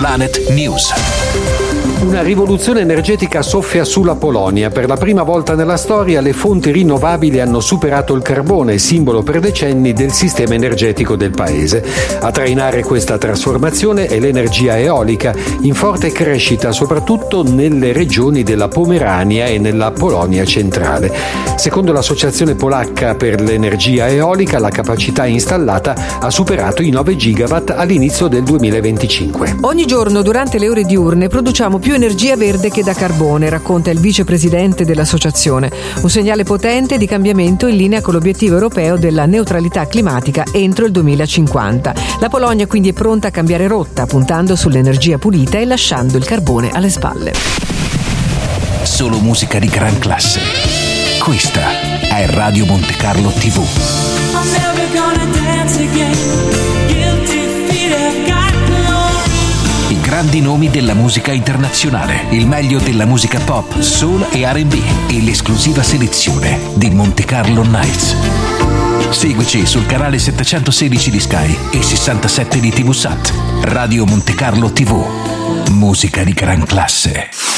Planet News. Una rivoluzione energetica soffia sulla Polonia. Per la prima volta nella storia le fonti rinnovabili hanno superato il carbone, simbolo per decenni del sistema energetico del paese. A trainare questa trasformazione è l'energia eolica, in forte crescita soprattutto nelle regioni della Pomerania e nella Polonia centrale. Secondo l'Associazione Polacca per l'Energia Eolica, la capacità installata ha superato i 9 gigawatt all'inizio del 2025. Ogni giorno durante le ore diurne produciamo più energia verde che da carbone, racconta il vicepresidente dell'associazione. Un segnale potente di cambiamento in linea con l'obiettivo europeo della neutralità climatica entro il 2050. La Polonia quindi è pronta a cambiare rotta, puntando sull'energia pulita e lasciando il carbone alle spalle. Solo musica di gran classe. Questa è Radio Monte Carlo TV. I grandi nomi della musica internazionale, il meglio della musica pop, soul e R&B e l'esclusiva selezione di Monte Carlo Nights. Seguici sul canale 716 di Sky e 67 di TV Sat. Radio Monte Carlo TV. Musica di gran classe.